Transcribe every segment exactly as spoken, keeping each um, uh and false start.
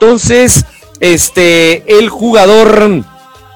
entonces este el jugador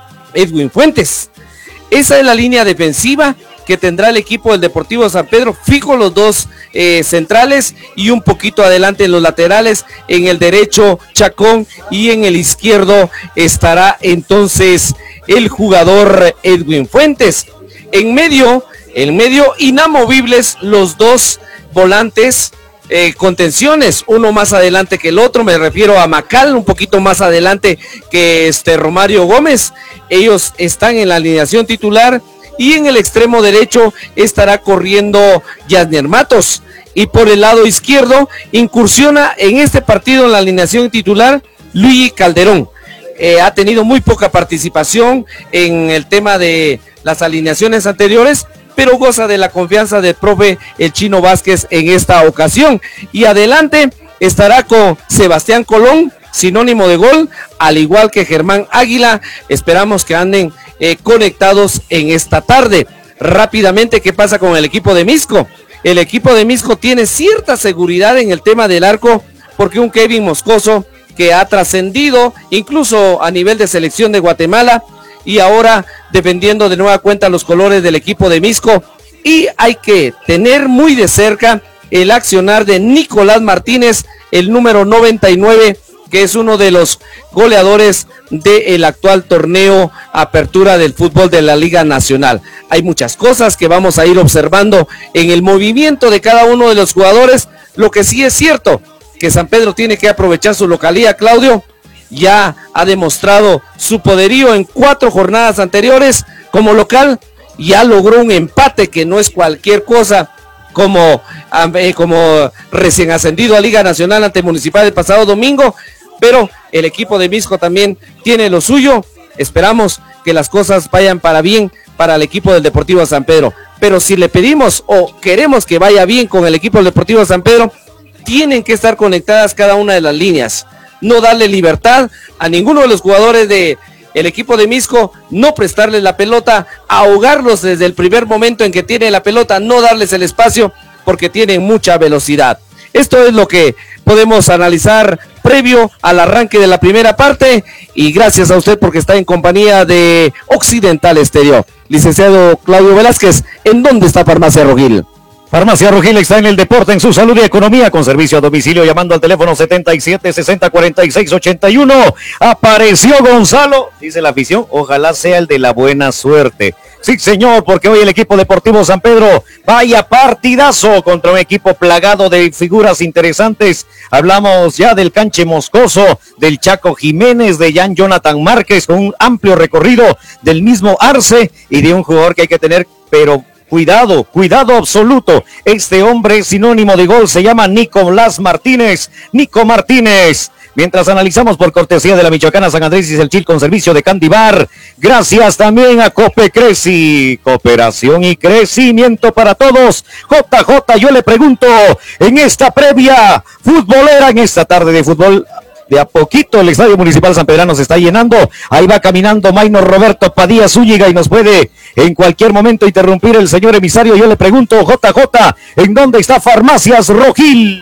Edwin Fuentes. Esa es la línea defensiva que tendrá el equipo del Deportivo San Pedro, fijo los dos eh, centrales y un poquito adelante en los laterales, en el derecho Chacón y en el izquierdo estará entonces el jugador Edwin Fuentes. En medio, en medio inamovibles los dos volantes, eh, contenciones, uno más adelante que el otro, me refiero a Macal, un poquito más adelante que este Romario Gómez. Ellos están en la alineación titular y en el extremo derecho estará corriendo Yasnier Matos. Y por el lado izquierdo incursiona en este partido en la alineación titular Luigi Calderón. Eh, ha tenido muy poca participación en el tema de las alineaciones anteriores, pero goza de la confianza del profe el Chino Vázquez en esta ocasión. Y adelante estará con Sebastián Colón, sinónimo de gol, al igual que Germán Águila. Esperamos que anden eh, conectados en esta tarde. Rápidamente, ¿qué pasa con el equipo de Misco? El equipo de Misco tiene cierta seguridad en el tema del arco, porque un Kevin Moscoso que ha trascendido incluso a nivel de selección de Guatemala y ahora defendiendo de nueva cuenta los colores del equipo de Misco. Y hay que tener muy de cerca el accionar de Nicolás Martínez, el número noventa y nueve, que es uno de los goleadores del actual torneo Apertura del fútbol de la Liga Nacional. Hay muchas cosas que vamos a ir observando en el movimiento de cada uno de los jugadores. Lo que sí es cierto, que San Pedro tiene que aprovechar su localía. Claudio ya ha demostrado su poderío en cuatro jornadas anteriores como local, ya logró un empate que no es cualquier cosa, como, eh, como recién ascendido a Liga Nacional ante Municipal el pasado domingo, pero el equipo de Misco también tiene lo suyo. Esperamos que las cosas vayan para bien para el equipo del Deportivo San Pedro, pero si le pedimos o queremos que vaya bien con el equipo del Deportivo San Pedro, tienen que estar conectadas cada una de las líneas, no darle libertad a ninguno de los jugadores de el equipo de Misco, no prestarles la pelota, ahogarlos desde el primer momento en que tiene la pelota, no darles el espacio porque tienen mucha velocidad. Esto es lo que podemos analizar previo al arranque de la primera parte, y gracias a usted porque está en compañía de Occidental Estéreo. Licenciado Claudio Velázquez, ¿en dónde está Farmacia Rogil? Farmacia Rogil está en el deporte, en su salud y economía, con servicio a domicilio, llamando al teléfono setenta y siete, sesenta, cuarenta y seis, ochenta y uno. Apareció Gonzalo, dice la afición, ojalá sea el de la buena suerte. Sí, señor, porque hoy el equipo Deportivo San Pedro, vaya partidazo contra un equipo plagado de figuras interesantes. Hablamos ya del Canche Moscoso, del Chaco Jiménez, de Jan Jonathan Márquez, con un amplio recorrido del mismo Arce, y de un jugador que hay que tener, pero cuidado, cuidado absoluto. Este hombre sinónimo de gol se llama Nicolás Martínez. Nico Martínez. Mientras analizamos por cortesía de la Michoacana San Andrés y el Chil con servicio de Candy Bar. Gracias también a Cope Creci. Cooperación y crecimiento para todos. J J, yo le pregunto, en esta previa futbolera, en esta tarde de fútbol, de a poquito el Estadio Municipal San Pedrano se está llenando. Ahí va caminando Maynor Roberto Padilla Zúñiga y nos puede en cualquier momento interrumpir el señor emisario. Yo le pregunto, J J, ¿en dónde está Farmacias Rogil?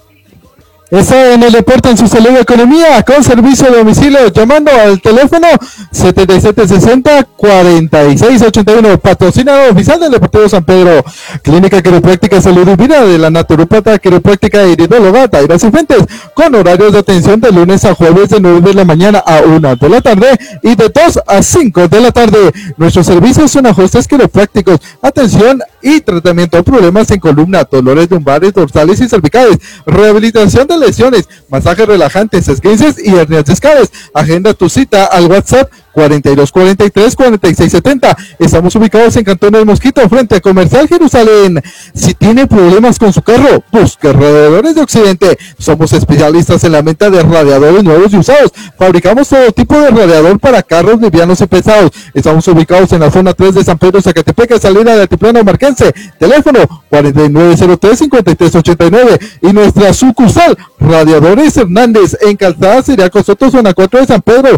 Está en el deporte, en su salud y economía, con servicio de domicilio, llamando al teléfono setenta y siete sesenta, cuarenta y seis ochenta y uno, patrocinador oficial del Deportivo San Pedro. Clínica Quiropráctica Salud y Vida de la naturópata quiropráctica e iridóloga Taira Cifuentes, con horarios de atención de lunes a jueves de nueve de la mañana a una de la tarde y de dos a cinco de la tarde. Nuestros servicios son ajustes quiroprácticos, atención y tratamiento de problemas en columna, dolores lumbares, dorsales y cervicales, rehabilitación de lesiones, masajes relajantes, esguinces y hernias discales. Agenda tu cita al WhatsApp cuarenta y dos cuarenta y tres, cuarenta y seis setenta. Estamos ubicados en Cantón del Mosquito, frente a Comercial Jerusalén. Si tiene problemas con su carro, busque Radiadores de Occidente. Somos especialistas en la venta de radiadores nuevos y usados. Fabricamos todo tipo de radiador para carros livianos y pesados. Estamos ubicados en la zona tres de San Pedro, Zacatepec, salida del altiplano marquense. Teléfono cuarenta y nueve cero tres, cincuenta y tres ochenta y nueve. Y nuestra sucursal Radiadores Hernández en Calzada Siriaco Soto, zona cuatro de San Pedro.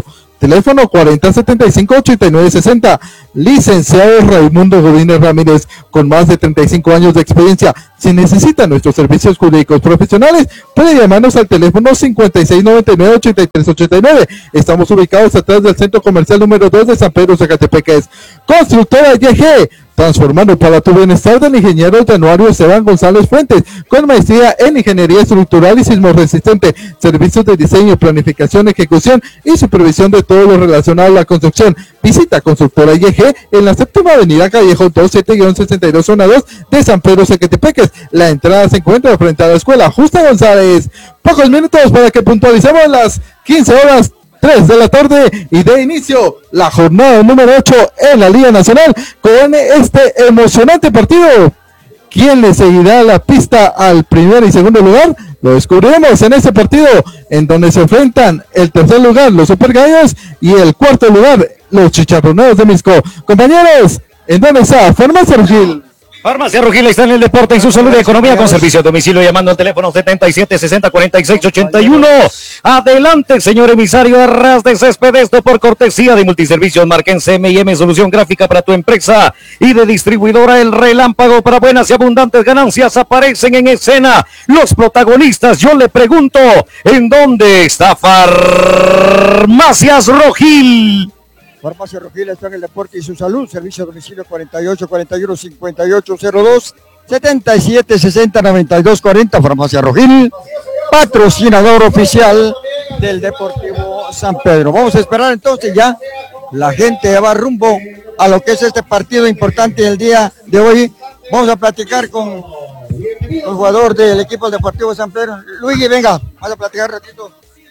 teléfono cuarenta setenta y cinco ochenta y nueve sesenta. Licenciado Raimundo Godínez Ramírez, con más de treinta y cinco años de experiencia. Si necesita nuestros servicios jurídicos profesionales, puede llamarnos al teléfono cincuenta y seis noventa y nueve ochenta y tres ochenta y nueve. Estamos ubicados atrás del Centro Comercial número dos de San Pedro Zacatepeques. Constructora Y G, transformando para tu bienestar, del ingeniero Januario Esteban González Fuentes, con maestría en ingeniería estructural y sismo resistente, servicios de diseño, planificación, ejecución y supervisión de todo lo relacionado a la construcción. Visita Constructora Y G en la séptima avenida Callejón veintisiete sesenta y dos, zona dos de San Pedro Zacatepeques. La entrada se encuentra frente a la escuela Justa González. Pocos minutos para que puntualicemos las quince horas tres de la tarde y de inicio la jornada número ocho en la Liga Nacional con este emocionante partido. ¿Quién le seguirá la pista al primer y segundo lugar? Lo descubriremos en este partido, en donde se enfrentan el tercer lugar, los Super Gallos, y el cuarto lugar, los Chicharroneros de Misco. Compañeros, ¿en dónde está Farmacia Rugil? Farmacia Rugil está en el deporte, en su salud y economía, con servicio a domicilio, llamando al teléfono setenta y siete sesenta cuarenta y seis ochenta y uno. Adelante, señor emisario, arras de césped, esto por cortesía de Multiservicios Marquense M y M, solución gráfica para tu empresa, y de distribuidora El Relámpago. Para buenas y abundantes ganancias aparecen en escena los protagonistas. Yo le pregunto, ¿en dónde está Farmacias Rugil? Farmacia Rugil está en el deporte y su salud. Servicio a domicilio cuarenta y ocho cuarenta y uno cincuenta y ocho cero dos setenta y siete sesenta noventa y dos cuarenta. Farmacia Rugil, patrocinador oficial del Deportivo San Pedro. Vamos a esperar entonces ya. La gente va rumbo a lo que es este partido importante del día de hoy. Vamos a platicar con el jugador del equipo del Deportivo San Pedro. Luigi, venga, vamos a platicar un ratito.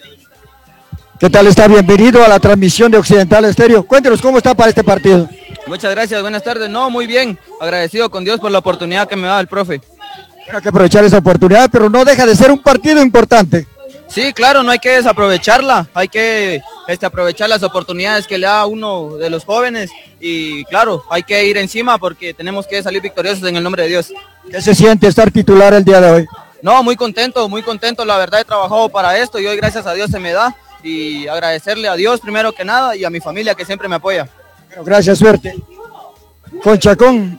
¿Qué tal está? Bienvenido a la transmisión de Occidental Estéreo. Cuéntenos cómo está para este partido. Muchas gracias, buenas tardes. No, muy bien. Agradecido con Dios por la oportunidad que me da el profe. Hay que aprovechar esa oportunidad, pero no deja de ser un partido importante. Sí, claro, no hay que desaprovecharla. Hay que este, aprovechar las oportunidades que le da uno de los jóvenes. Y claro, hay que ir encima porque tenemos que salir victoriosos en el nombre de Dios. ¿Qué se siente estar titular el día de hoy? No, muy contento, muy contento. La verdad he trabajado para esto y hoy gracias a Dios se me da. Y agradecerle a Dios primero que nada y a mi familia que siempre me apoya. Bueno, gracias, suerte. Con Chacón.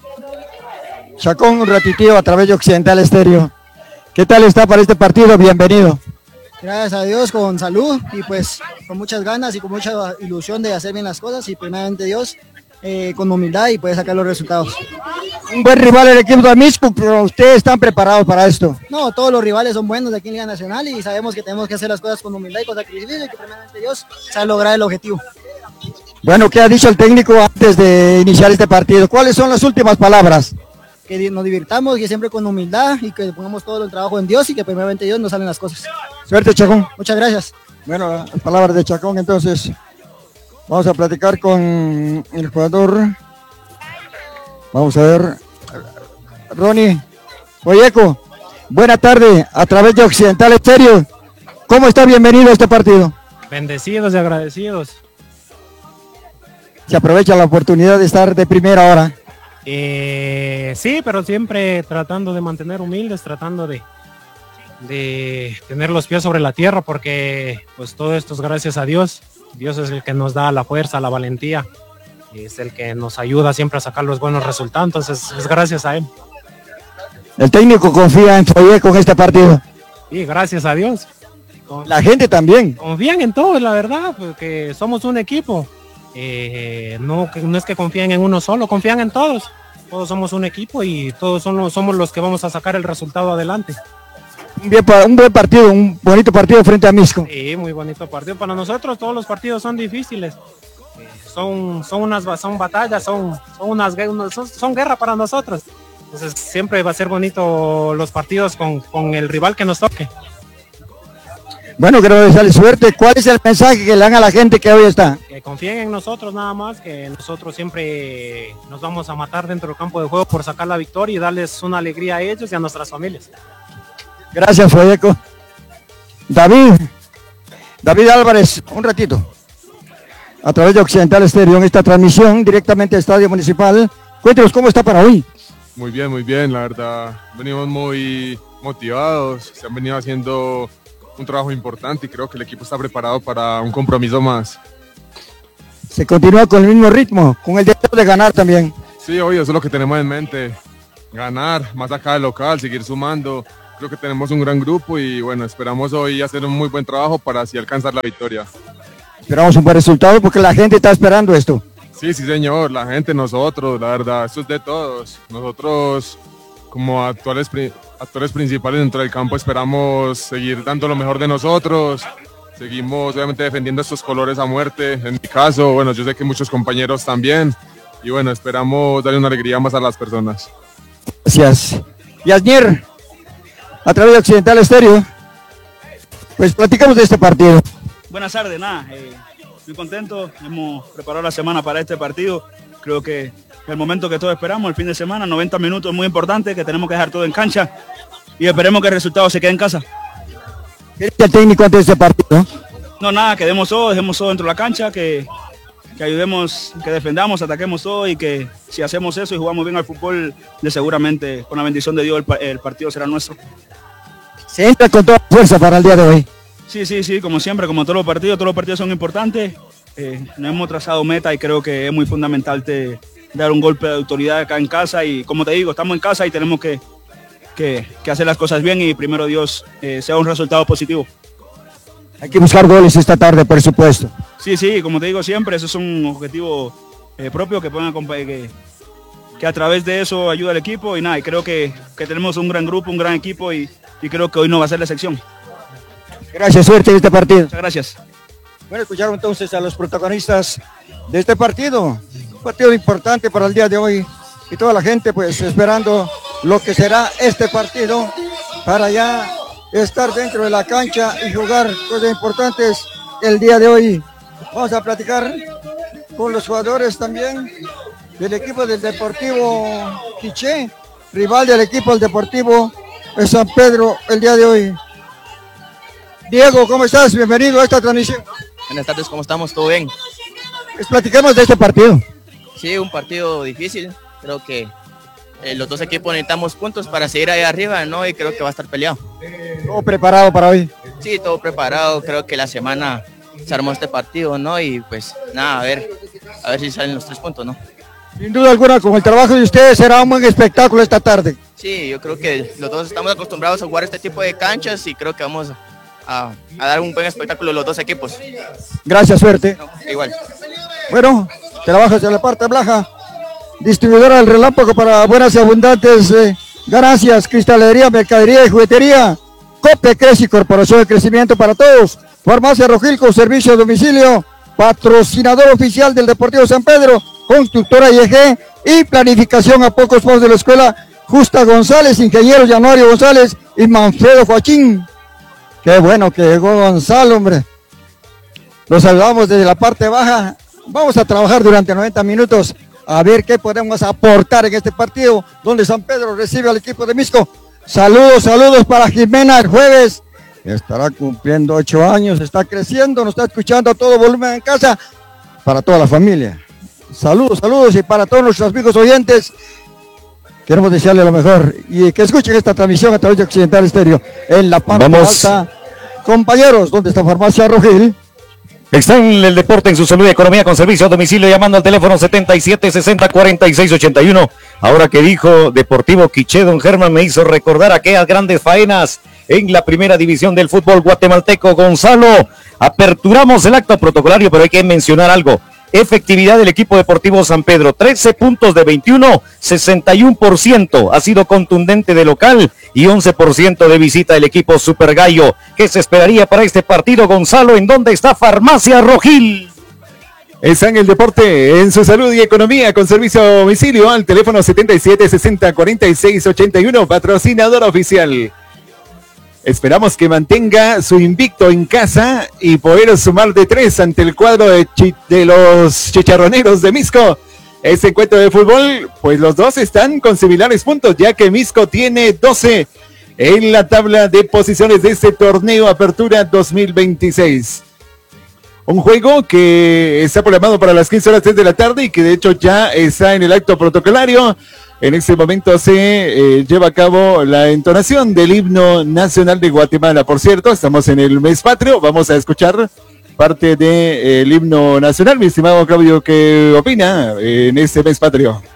Chacón, un ratitito a través de Occidental Estéreo. ¿Qué tal está para este partido? Bienvenido. Gracias a Dios, con salud y pues con muchas ganas y con mucha ilusión de hacer bien las cosas y primeramente Dios, eh, con humildad y poder sacar los resultados. Un buen rival el equipo de Misco, pero ustedes están preparados para esto. No, todos los rivales son buenos de aquí en Liga Nacional y sabemos que tenemos que hacer las cosas con humildad y con sacrificio y que primeramente Dios sabe lograr el objetivo. Bueno, ¿qué ha dicho el técnico antes de iniciar este partido? ¿Cuáles son las últimas palabras? Que nos divirtamos y siempre con humildad y que pongamos todo el trabajo en Dios y que primeramente Dios nos salen las cosas. Suerte, Chacón. Muchas gracias. Bueno, las palabras de Chacón, entonces vamos a platicar con el jugador. Vamos a ver. Ronnie Oyeco, buena tarde a través de Occidental Estéreo. ¿Cómo está? Bienvenido a este partido. Bendecidos y agradecidos. Se aprovecha la oportunidad de estar de primera hora. Eh, sí, pero siempre tratando de mantener humildes, tratando de, de tener los pies sobre la tierra, porque pues todo esto es gracias a Dios. Dios es el que nos da la fuerza, la valentía, es el que nos ayuda siempre a sacar los buenos resultados, entonces es gracias a él. El técnico confía en Foyer con este partido. Sí, gracias a Dios. Con, la gente también. Confían en todos, la verdad, porque somos un equipo. Eh, no, no es que confíen en uno solo, confían en todos. Todos somos un equipo y todos somos, somos los que vamos a sacar el resultado adelante. Un, bien, un buen partido, un bonito partido frente a Misco. Sí, muy bonito partido. Para nosotros todos los partidos son difíciles. Eh, son, son unas son batallas, son, son, unas, son, son guerra para nosotros. Entonces siempre va a ser bonito los partidos con, con el rival que nos toque. Bueno, creo que sale suerte. ¿Cuál es el mensaje que le dan a la gente que hoy está? Que confíen en nosotros nada más, que nosotros siempre nos vamos a matar dentro del campo de juego por sacar la victoria y darles una alegría a ellos y a nuestras familias. Gracias, Foyeco. David, David Álvarez, un ratito. A través de Occidental Estéreo en esta transmisión directamente al Estadio Municipal. Cuéntenos cómo está para hoy. Muy bien, muy bien, la verdad. Venimos muy motivados, se han venido haciendo un trabajo importante y creo que el equipo está preparado para un compromiso más. se continúa con el mismo ritmo, con el deseo de ganar también. Sí, obvio, eso es lo que tenemos en mente, ganar, más acá del local, seguir sumando. Creo que tenemos un gran grupo y bueno, esperamos hoy hacer un muy buen trabajo para así alcanzar la victoria. Esperamos un buen resultado porque la gente está esperando esto. Sí, sí señor, la gente, nosotros, la verdad, esto es de todos. Nosotros como actuales, actores principales dentro del campo esperamos seguir dando lo mejor de nosotros. Seguimos obviamente defendiendo estos colores a muerte, en mi caso, bueno, yo sé que muchos compañeros también. Y bueno, esperamos darle una alegría más a las personas. Gracias. Y Asnier, a través de Occidental Estéreo, pues platicamos de este partido. Buenas tardes, nada, eh, muy contento, hemos preparado la semana para este partido, creo que el momento que todos esperamos, el fin de semana, noventa minutos muy importante, que tenemos que dejar todo en cancha y esperemos que el resultado se quede en casa. ¿Qué dice el técnico antes de este partido? No, nada, que demos todo, dejemos todo dentro de la cancha, que, que ayudemos, que defendamos, ataquemos todo y que si hacemos eso y jugamos bien al fútbol, de seguramente con la bendición de Dios el, el partido será nuestro. Se entra con toda fuerza para el día de hoy. Sí, sí, sí, como siempre, como todos los partidos, todos los partidos son importantes. Eh, nos hemos trazado meta y creo que es muy fundamental te, dar un golpe de autoridad acá en casa y como te digo, estamos en casa y tenemos que, que, que hacer las cosas bien y primero Dios eh, sea un resultado positivo. Hay que buscar goles esta tarde, por supuesto. Sí, sí, como te digo siempre, eso es un objetivo eh, propio que, puedan, que, que a través de eso ayuda al equipo y nada, y creo que, que tenemos un gran grupo, un gran equipo y, y creo que hoy no va a ser la excepción. Gracias, suerte en este partido. Muchas gracias. Bueno, escucharon entonces a los protagonistas de este partido, un partido importante para el día de hoy y toda la gente pues esperando lo que será este partido para ya estar dentro de la cancha y jugar cosas importantes el día de hoy. Vamos a platicar con los jugadores también del equipo del Deportivo Quiché, rival del equipo del Deportivo de San Pedro el día de hoy. Diego, ¿cómo estás? Bienvenido a esta transmisión. Buenas tardes, ¿cómo estamos? ¿Todo bien? Pues platicamos de este partido. Sí, un partido difícil. Creo que eh, los dos equipos necesitamos puntos para seguir ahí arriba, ¿no? Y creo que va a estar peleado. ¿Todo preparado para hoy? Sí, todo preparado. Creo que la semana se armó este partido, ¿no? Y pues nada, a ver, a ver si salen los tres puntos, ¿no? Sin duda alguna, con el trabajo de ustedes será un buen espectáculo esta tarde. Sí, yo creo que los dos estamos acostumbrados a jugar este tipo de canchas y creo que vamos a, a dar un buen espectáculo los dos equipos. Gracias, suerte. No, igual. Bueno, trabajas en la parte baja, distribuidora del Relámpago para buenas y abundantes eh, ganancias, cristalería, mercadería y juguetería. Cope Creci, Corporación de Crecimiento para Todos. Farmacia Rojilco, servicio a domicilio, patrocinador oficial del Deportivo San Pedro, constructora I E G y planificación a pocos pasos de la escuela Justa González, ingeniero Januario González y Manfredo Joachín. Qué bueno que llegó Gonzalo, hombre. Los saludamos desde la parte baja. Vamos a trabajar durante noventa minutos a ver qué podemos aportar en este partido donde San Pedro recibe al equipo de Misco. Saludos, saludos para Jimena el jueves. Estará cumpliendo ocho años, está creciendo, nos está escuchando a todo volumen en casa. Para toda la familia. Saludos, saludos y para todos nuestros amigos oyentes. Queremos desearle lo mejor y que escuchen esta transmisión a través de Occidental Estéreo en la parte Vamos. alta. Compañeros, ¿dónde está Farmacia Rogil? Está en el deporte, en su salud y economía con servicio a domicilio llamando al teléfono setenta y siete sesenta cuarenta y seis ochenta y uno. Ahora que dijo Deportivo Quiché, don Germán me hizo recordar aquellas grandes faenas en la primera división del fútbol guatemalteco. Gonzalo, aperturamos el acto protocolario, pero hay que mencionar algo. Efectividad del equipo deportivo San Pedro, trece puntos de veintiuno, sesenta y uno por ciento ha sido contundente de local y once por ciento de visita del equipo Super Gallo. ¿Qué se esperaría para este partido, Gonzalo? ¿En dónde está Farmacia Rojil? Está en el deporte, en su salud y economía con servicio a domicilio al teléfono setenta y siete sesenta cuarenta y seis ochenta y uno, patrocinador oficial. Esperamos que mantenga su invicto en casa y poder sumar de tres ante el cuadro de, chi de los chicharroneros de Misco. Este encuentro de fútbol, pues los dos están con similares puntos, ya que Misco tiene doce en la tabla de posiciones de este torneo Apertura dos mil veintiséis. Un juego que está programado para las quince horas tres de la tarde y que de hecho ya está en el acto protocolario. En este momento se eh, lleva a cabo la entonación del himno nacional de Guatemala. Por cierto, estamos en el mes patrio. Vamos a escuchar parte del himno nacional. Mi estimado Claudio, ¿qué opina en este mes patrio?